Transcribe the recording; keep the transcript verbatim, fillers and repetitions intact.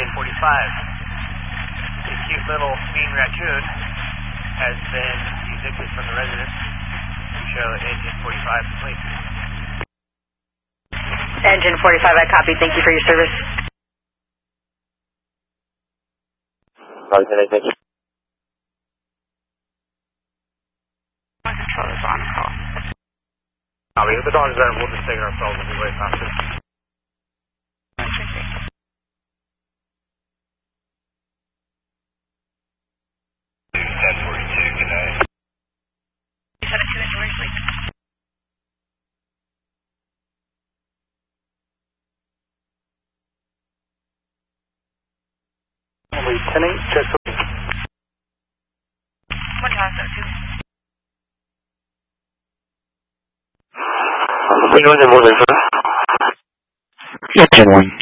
Engine forty-five. The cute little mean raccoon has been evicted from the residence. Show Engine forty-five complete. Engine forty-five, I copy. Thank you for your service. Copy, thank you. Control is on call. Copy. If the dog is there, we'll just take it ourselves and be way faster. ten forty-two, good night. seventy-two, enjoy your sleep. Only ten eight, check. One time, seventy-two. We know that more than Yeah, ten one.